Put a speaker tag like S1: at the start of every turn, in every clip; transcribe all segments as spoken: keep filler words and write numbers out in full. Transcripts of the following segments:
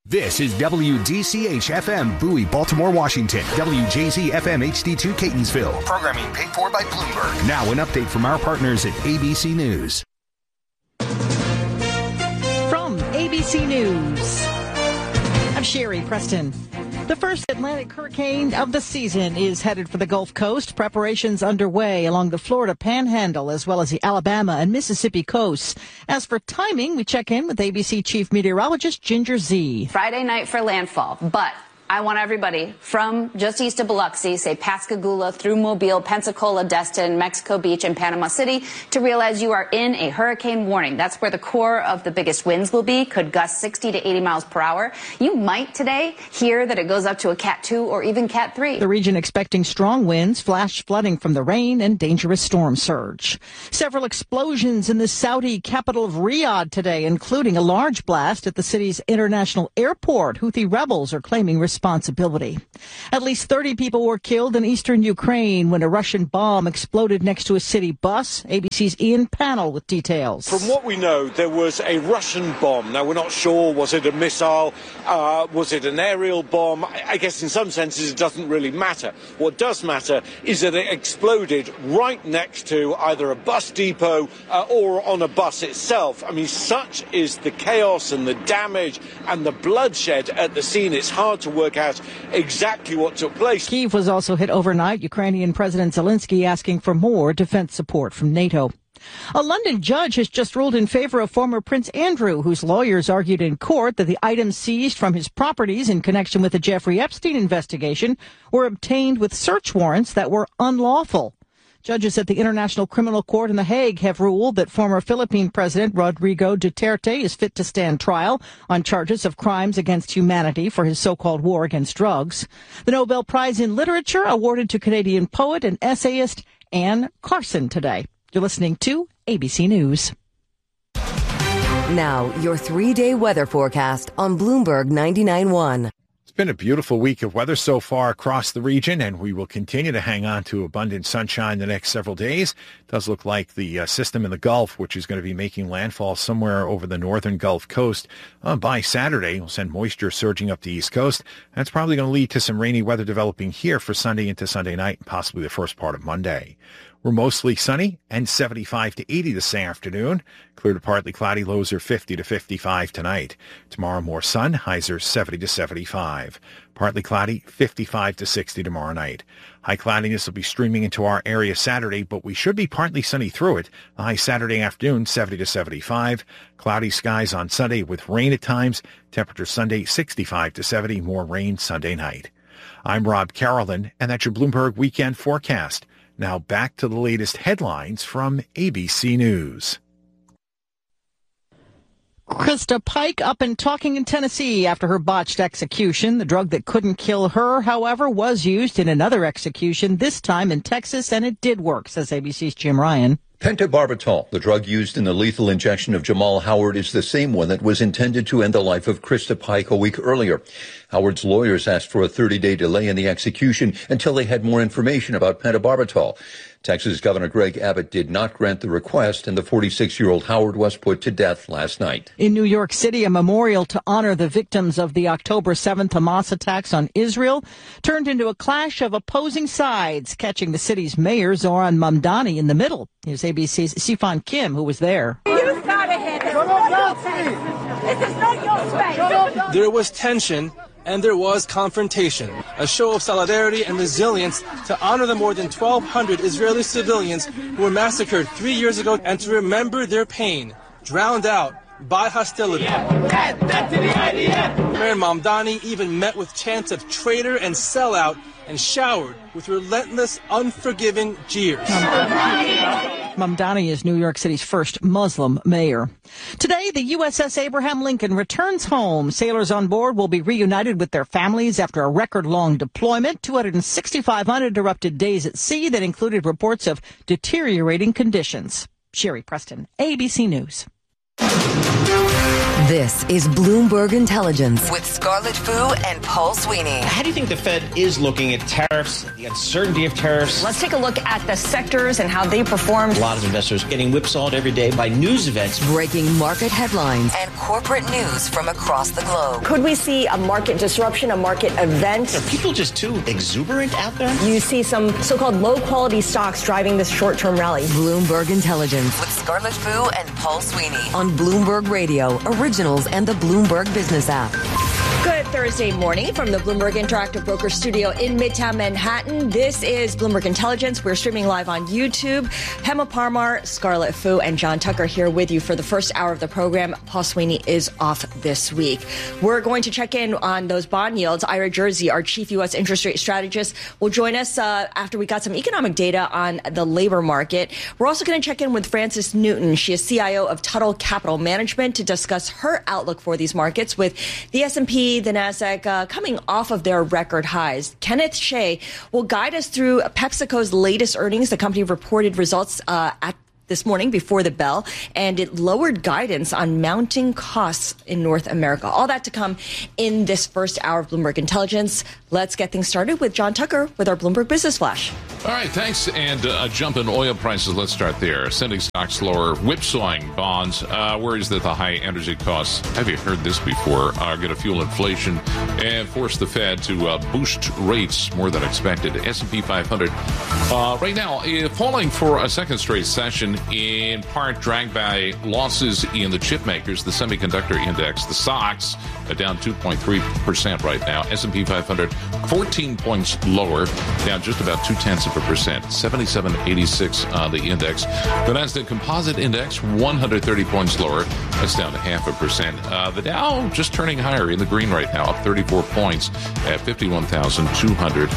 S1: This is W D C H F M Bowie, Baltimore, Washington. W J Z F M H D two Catonsville. Programming paid for by Bloomberg. Now an update from our partners at A B C News.
S2: From A B C News, I'm Sherry Preston. The first Atlantic hurricane of the season is headed for the Gulf Coast. Preparations underway along the Florida Panhandle as well as the Alabama and Mississippi coasts. As for timing, we check in with A B C Chief Meteorologist Ginger Zee.
S3: Friday night for landfall, but I want everybody from just east of Biloxi, say Pascagoula, through Mobile, Pensacola, Destin, Mexico Beach, and Panama City, to realize you are in a hurricane warning. That's where the core of the biggest winds will be, could gust sixty to eighty miles per hour. You might today hear that it goes up to a Cat two or even Cat three.
S2: The region expecting strong winds, flash flooding from the rain, and dangerous storm surge. Several explosions in the Saudi capital of Riyadh today, including a large blast at the city's international airport. Houthi rebels are claiming responsibility. responsibility. At least thirty people were killed in eastern Ukraine when a Russian bomb exploded next to a city bus. A B C's Ian Pannell with details.
S4: From what we know, there was a Russian bomb. Now, we're not sure, was it a missile? Uh, was it an aerial bomb? I guess in some senses it doesn't really matter. What does matter is that it exploded right next to either a bus depot uh, or on a bus itself. I mean, such is the chaos and the damage and the bloodshed at the scene. It's hard to work out exactly what took place.
S2: Kyiv was also hit overnight. Ukrainian President Zelensky asking for more defense support from NATO. A London judge has just ruled in favor of former Prince Andrew, whose lawyers argued in court that the items seized from his properties in connection with the Jeffrey Epstein investigation were obtained with search warrants that were unlawful. Judges at the International Criminal Court in The Hague have ruled that former Philippine President Rodrigo Duterte is fit to stand trial on charges of crimes against humanity for his so-called war against drugs. The Nobel Prize in Literature awarded to Canadian poet and essayist Anne Carson today. You're listening to A B C News.
S5: Now, your three-day weather forecast on Bloomberg ninety-nine point one.
S6: It's been a beautiful week of weather so far across the region, and we will continue to hang on to abundant sunshine the next several days. It does look like the uh, system in the Gulf, which is going to be making landfall somewhere over the northern Gulf Coast uh, by Saturday, will send moisture surging up the East Coast. That's probably going to lead to some rainy weather developing here for Sunday into Sunday night, and possibly the first part of Monday. We're mostly sunny and seventy-five to eighty this afternoon. Clear to partly cloudy, lows are fifty to fifty-five tonight. Tomorrow more sun, highs are seventy to seventy-five. Partly cloudy, fifty-five to sixty tomorrow night. High cloudiness will be streaming into our area Saturday, but we should be partly sunny through it. The high Saturday afternoon, seventy to seventy-five. Cloudy skies on Sunday with rain at times. Temperature Sunday, sixty-five to seventy. More rain Sunday night. I'm Rob Carolyn, and that's your Bloomberg Weekend Forecast. Now back to the latest headlines from A B C News.
S2: Krista Pike up and talking in Tennessee after her botched execution. The drug that couldn't kill her, however, was used in another execution, this time in Texas, and it did work, says A B C's Jim Ryan.
S7: Pentobarbital, the drug used in the lethal injection of Jamal Howard, is the same one that was intended to end the life of Krista Pike a week earlier. Howard's lawyers asked for a thirty-day delay in the execution until they had more information about pentobarbital. Texas Governor Greg Abbott did not grant the request, and the forty-six-year-old Howard was put to death last night.
S2: In New York City, a memorial to honor the victims of the October seventh Hamas attacks on Israel turned into a clash of opposing sides, catching the city's mayor, Zoran Mamdani, in the middle. Here's A B C's Sifan Kim, who was there.
S8: You started here. This is not your space. This is not your space.
S9: There was tension and there was confrontation, a show of solidarity and resilience to honor the more than twelve hundred Israeli civilians who were massacred three years ago and to remember their pain, drowned out by hostility. Mayor Mamdani even met with chants of traitor and sellout and showered with relentless, unforgiving jeers.
S2: Mamdani is New York City's first Muslim mayor. Today, the U S S Abraham Lincoln returns home. Sailors on board will be reunited with their families after a record-long deployment, two hundred sixty-five uninterrupted days at sea that included reports of deteriorating conditions. Sherry Preston, A B C News.
S5: This is Bloomberg Intelligence with Scarlett Fu and Paul Sweeney.
S10: How do you think the Fed is looking at tariffs, the uncertainty of tariffs?
S11: Let's take a look at the sectors and how they performed.
S10: A lot of investors getting whipsawed every day by news events.
S5: Breaking market headlines and corporate news from across the globe.
S11: Could we see a market disruption, a market event?
S10: Are people just too exuberant out there?
S11: You see some so-called low-quality stocks driving this short-term rally.
S5: Bloomberg Intelligence with Scarlett Fu and Paul Sweeney on Bloomberg Radio, Originals, and the Bloomberg Business app.
S11: Good Thursday morning from the Bloomberg Interactive Broker Studio in Midtown Manhattan. This is Bloomberg Intelligence. We're streaming live on YouTube. Hema Parmar, Scarlett Fu, and John Tucker here with you for the first hour of the program. Paul Sweeney is off this week. We're going to check in on those bond yields. Ira Jersey, our chief U S interest rate strategist, will join us uh, after we got some economic data on the labor market. We're also going to check in with Frances Newton. She is C I O of Tuttle Capital Management to discuss her outlook for these markets with the S and P, the NASDAQ uh, coming off of their record highs. Kenneth Shea will guide us through PepsiCo's latest earnings. The company reported results uh, at this morning before the bell, and it lowered guidance on mounting costs in North America. All that to come in this first hour of Bloomberg Intelligence. Let's get things started with John Tucker with our Bloomberg Business Flash.
S12: All right, thanks. And uh, a jump in oil prices. Let's start there. Sending stocks lower, whipsawing bonds. Uh, worries that the high energy costs, have you heard this before, are going to fuel inflation and force the Fed to uh, boost rates more than expected. S and P five hundred uh, right now uh, falling for a second straight session, in part dragged by losses in the chip makers, the semiconductor index, the S O X, uh, down two point three percent right now. S and P five hundred, fourteen points lower, down just about two-tenths of a percent, seventy-seven eighty-six on the index. The Nasdaq Composite Index, one hundred thirty points lower. That's down to half a percent. Uh, the Dow just turning higher in the green right now, up thirty-four points at fifty-one thousand two hundred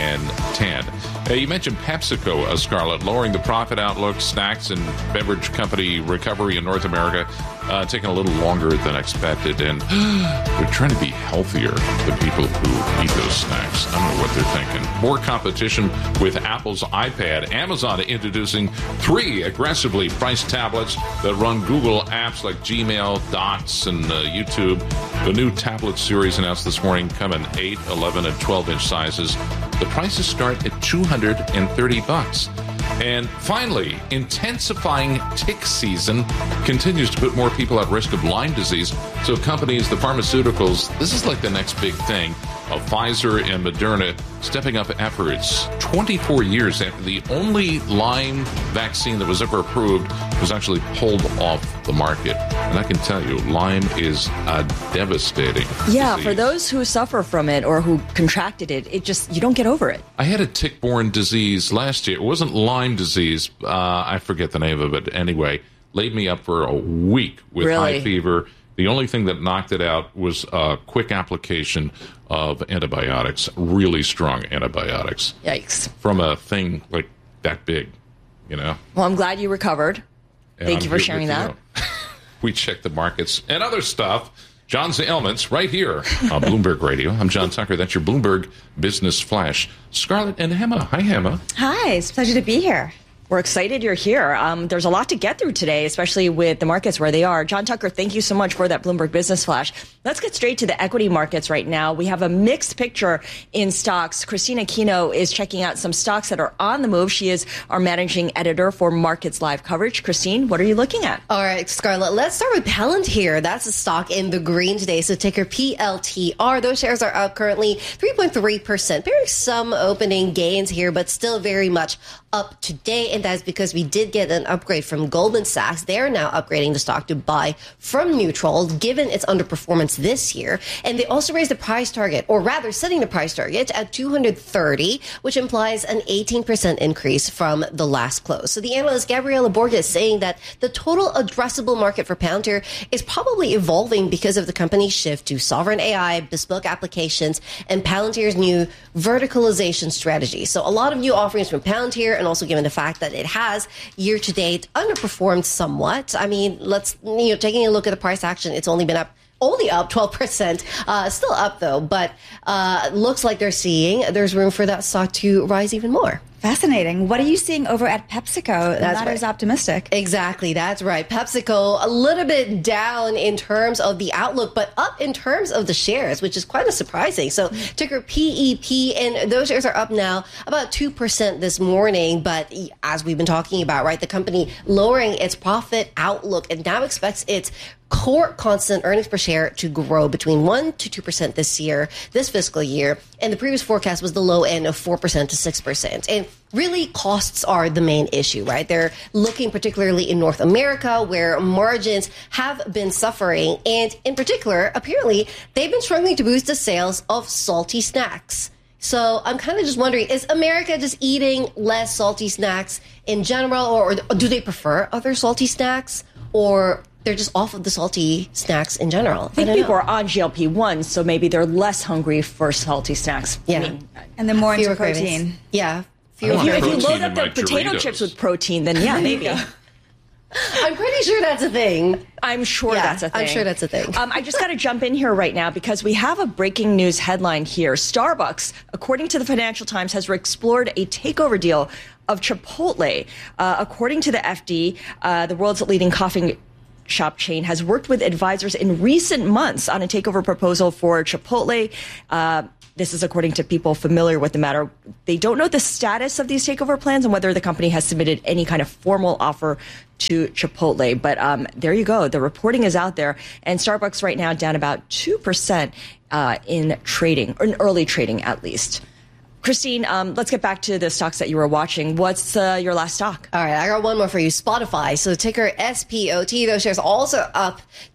S12: ten. Uh, you mentioned PepsiCo, uh, Scarlett, lowering the profit outlook, snacks and beverage company recovery in North America, uh, taking a little longer than expected. And they're trying to be healthier, the people who eat those snacks. I don't know what they're thinking. More competition with Apple's iPad. Amazon introducing three aggressively priced tablets that run Google apps like Gmail, Docs, and uh, YouTube. The new tablet series announced this morning come in eight, eleven, and twelve-inch sizes. The prices start at two hundred thirty bucks. And finally, intensifying tick season continues to put more people at risk of Lyme disease. So companies, the pharmaceuticals, this is like the next big thing of Pfizer and Moderna stepping up efforts. twenty-four years after the only Lyme vaccine that was ever approved was actually pulled off the market. And I can tell you, Lyme is a devastating
S11: Yeah,
S12: disease.
S11: For those who suffer from it or who contracted it, it just, you don't get over it.
S12: I had a tick-borne disease last year. It wasn't Lyme disease. Uh, I forget the name of it. Anyway, laid me up for a week with
S11: Really?
S12: high fever. The only thing that knocked it out was a quick application of antibiotics, really strong antibiotics.
S11: Yikes.
S12: From a thing like that big, you know.
S11: Well, I'm glad you recovered.
S12: And
S11: Thank
S12: I'm
S11: you for
S12: here
S11: sharing
S12: with
S11: that.
S12: you. We check the markets and other stuff. John's Ailments right here on Bloomberg Radio. I'm John Tucker. That's your Bloomberg Business Flash. Scarlett and Hema. Hi, Hema.
S13: Hi, it's a pleasure to be here.
S11: We're excited you're here. Um, there's a lot to get through today, especially with the markets where they are. John Tucker, thank you so much for that Bloomberg Business Flash. Let's get straight to the equity markets right now. We have a mixed picture in stocks. Christina Kino is checking out some stocks that are on the move. She is our managing editor for Markets Live coverage. Christine, what are you looking at?
S13: All right, Scarlett, let's start with Palantir. That's a stock in the green today, so ticker P L T R. Those shares are up currently three point three percent. Bearing some opening gains here, but still very much up today, and that's because we did get an upgrade from Goldman Sachs. They're now upgrading the stock to buy from neutral, given its underperformance this year. And they also raised the price target, or rather setting the price target at two hundred thirty, which implies an eighteen percent increase from the last close. So the analyst Gabriela Borges saying that the total addressable market for Palantir is probably evolving because of the company's shift to sovereign A I, bespoke applications, and Palantir's new verticalization strategy. So a lot of new offerings from Palantir, and also given the fact that it has year to date underperformed somewhat. I mean, let's, you know, taking a look at the price action, it's only been up only up twelve percent, uh, still up though, but uh, looks like they're seeing there's room for that stock to rise even more.
S14: Fascinating. What are you seeing over at PepsiCo?
S13: That's
S14: That
S13: right.
S14: is optimistic.
S13: Exactly, that's right. PepsiCo, a little bit down in terms of the outlook, but up in terms of the shares, which is quite a surprising. So ticker P E P, and those shares are up now about two percent this morning. But as we've been talking about, right, the company lowering its profit outlook and now expects its core constant earnings per share to grow between one to two percent this year, this fiscal year. And the previous forecast was the low end of four percent to six percent. And really, costs are the main issue, right? They're looking particularly in North America, where margins have been suffering. And in particular, apparently, they've been struggling to boost the sales of salty snacks. So I'm kind of just wondering, is America just eating less salty snacks in general, or, or do they prefer other salty snacks, or they're just off of the salty snacks in general?
S11: I think
S13: I
S11: people
S13: know.
S11: are on G L P one, so maybe they're less hungry for salty snacks.
S13: Yeah.
S11: I mean,
S14: And then more
S13: Fewer
S14: into protein.
S13: cravings. Yeah.
S11: if you, if you
S12: protein
S11: load
S12: in
S11: up
S12: my
S11: the potato
S12: Doritos.
S11: chips with protein, then yeah, maybe.
S13: I'm pretty sure that's a thing.
S11: I'm sure
S13: Yeah,
S11: that's a thing.
S13: I'm sure that's a thing.
S11: Um, I just got to jump in here right now because we have a breaking news headline here. Starbucks, according to the Financial Times, has explored a takeover deal of Chipotle. Uh, according to the F D, uh, the world's leading coffee shop chain has worked with advisors in recent months on a takeover proposal for Chipotle. Uh, This is according to people familiar with the matter. They don't know the status of these takeover plans and whether the company has submitted any kind of formal offer to Chipotle. But um, there you go. The reporting is out there. And Starbucks right now down about two percent uh, in trading, or in early trading at least. Christine, um, let's get back to the stocks that you were watching. What's uh, your last stock?
S13: All right, I got one more for you. Spotify. So ticker S P O T. Those shares also up